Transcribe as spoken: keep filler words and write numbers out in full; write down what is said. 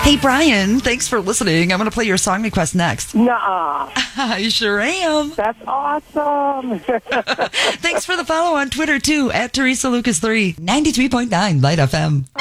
Hey, Brian, thanks for listening. I'm going to play your song request next. Nuh-uh. I sure am. That's awesome. Thanks for the follow on Twitter, too, at Teresa Lucas three, ninety-three point nine Light F M.